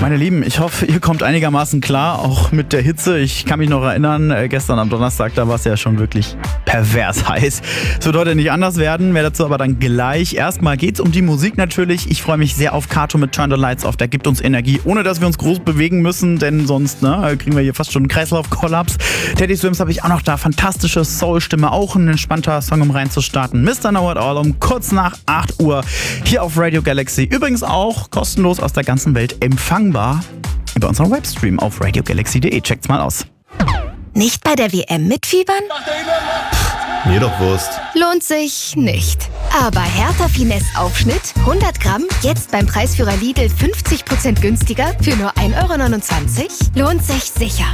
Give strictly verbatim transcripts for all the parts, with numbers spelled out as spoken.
Meine Lieben, ich hoffe, ihr kommt einigermaßen klar, auch mit der Hitze. Ich kann mich noch erinnern, äh, gestern am Donnerstag, da war es ja schon wirklich pervers heiß. Es wird heute nicht anders werden, mehr dazu aber dann gleich. Erstmal geht's um die Musik natürlich. Ich freue mich sehr auf Kato mit Turn the Lights Off. Der gibt uns Energie, ohne dass wir uns groß bewegen müssen, denn sonst ne, kriegen wir hier fast schon einen Kreislaufkollaps. Teddy Swims habe ich auch noch da. Fantastische Soul-Stimme, auch ein entspannter Song, um reinzustarten. Mister Know It All um kurz nach acht Uhr hier auf Radio Galaxy. Übrigens auch kostenlos aus der ganzen Welt empfangbar über unseren Webstream auf radio galaxy punkt de. Checkt's mal aus. Nicht bei der W M mitfiebern? Mir doch Wurst. Lohnt sich nicht. Aber Hertha Finesse Aufschnitt hundert Gramm, jetzt beim Preisführer Lidl fünfzig Prozent günstiger für nur ein Euro neunundzwanzig? Lohnt sich sicher.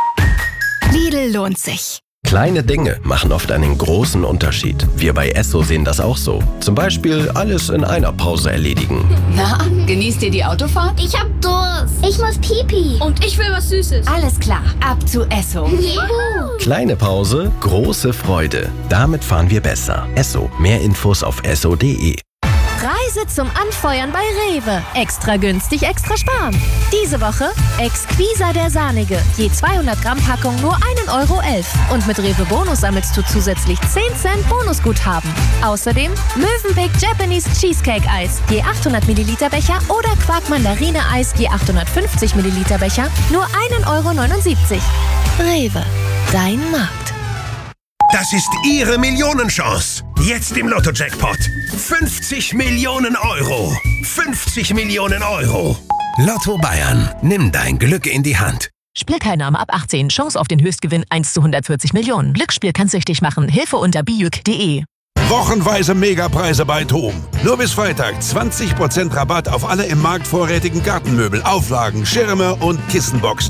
Lidl lohnt sich. Kleine Dinge machen oft einen großen Unterschied. Wir bei Esso sehen das auch so. Zum Beispiel alles in einer Pause erledigen. Na, genießt ihr die Autofahrt? Ich hab Durst. Ich muss Pipi. Und ich will was Süßes. Alles klar, ab zu Esso. Juhu. Kleine Pause, große Freude. Damit fahren wir besser. Esso. Mehr Infos auf esso punkt de. Preise zum Anfeuern bei Rewe. Extra günstig, extra sparen. Diese Woche Exquisa der Sahnige. Je zweihundert Gramm Packung nur ein Euro elf. Und mit Rewe Bonus sammelst du zusätzlich zehn Cent Bonusguthaben. Außerdem Mövenpick Japanese Cheesecake Eis. Je achthundert Milliliter Becher oder Quark Mandarine Eis. Je achthundertfünfzig Milliliter Becher. Nur ein Euro neunundsiebzig. Rewe. Dein Markt. Das ist Ihre Millionenchance. Jetzt im Lotto-Jackpot. fünfzig Millionen Euro. fünfzig Millionen Euro. Lotto Bayern. Nimm dein Glück in die Hand. Spielteilnahme ab achtzehn. Chance auf den Höchstgewinn eins zu hundertvierzig Millionen. Glücksspiel kann süchtig machen. Hilfe unter bijuk punkt de. Wochenweise Megapreise bei TOM. Nur bis Freitag zwanzig Prozent Rabatt auf alle im Markt vorrätigen Gartenmöbel, Auflagen, Schirme und Kissenboxen.